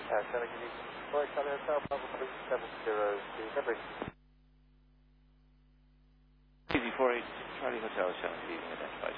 Charlie, can you Boy, Charlie Hotel, Bravo 702, February. Easy 48, Charlie Hotel, showing leaving identified.